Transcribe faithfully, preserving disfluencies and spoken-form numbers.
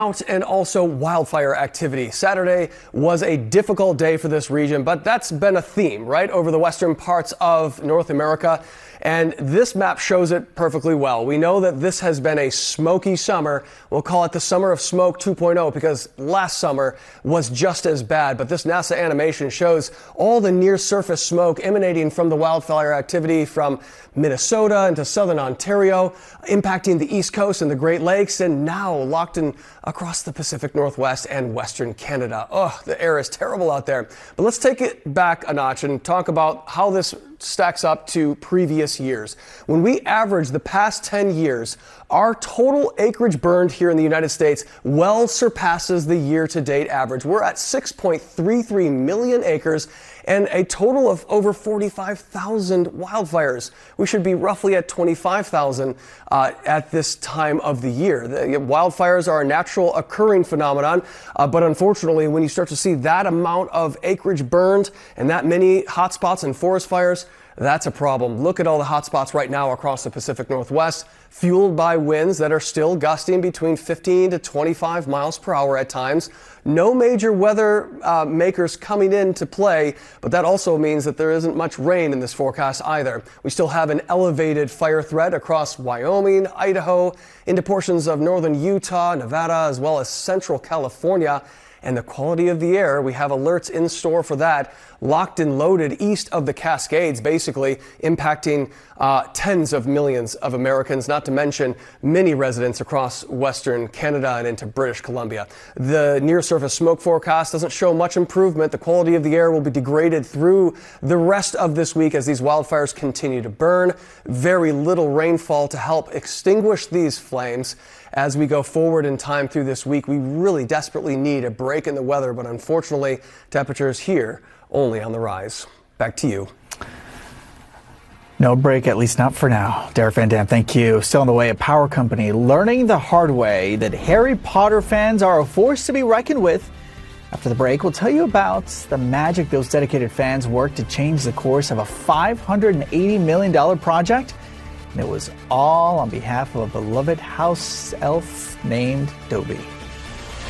And also wildfire activity. Saturday was a difficult day for this region, but that's been a theme, right, over the western parts of North America. And this map shows it perfectly well. We know that this has been a smoky summer. We'll call it the summer of smoke two point oh because last summer was just as bad. But this NASA animation shows all the near surface smoke emanating from the wildfire activity from Minnesota into southern Ontario, impacting the East Coast and the Great Lakes, and now locked in across the Pacific Northwest and Western Canada. Oh, the air is terrible out there. But let's take it back a notch and talk about how this stacks up to previous years. When we average the past ten years, our total acreage burned here in the United States well surpasses the year-to-date average. We're at six point three three million acres and a total of over forty-five thousand wildfires. We should be roughly at twenty-five thousand uh, at this time of the year. The wildfires are a natural occurring phenomenon, uh, but unfortunately, when you start to see that amount of acreage burned and that many hotspots and forest fires, that's a problem. Look at all the hotspots right now across the Pacific Northwest, fueled by winds that are still gusting between fifteen to twenty-five miles per hour at times. No major weather uh, makers coming into play, but that also means that there isn't much rain in this forecast either. We still have an elevated fire threat across Wyoming, Idaho, into portions of northern Utah, Nevada, as well as central California. And the quality of the air, we have alerts in store for that, locked and loaded east of the Cascades, basically impacting uh, tens of millions of Americans, not to mention many residents across Western Canada and into British Columbia. The near-surface smoke forecast doesn't show much improvement. The quality of the air will be degraded through the rest of this week as these wildfires continue to burn. Very little rainfall to help extinguish these flames. As we go forward in time through this week, we really desperately need a break in the weather, but unfortunately, temperatures here only on the rise. Back to you. No break, at least not for now. Derek Van Dam, thank you. Still on the way, a power company learning the hard way that Harry Potter fans are a force to be reckoned with. After the break, we'll tell you about the magic those dedicated fans worked to change the course of a five hundred eighty million dollars project. And it was all on behalf of a beloved house elf named Dobby.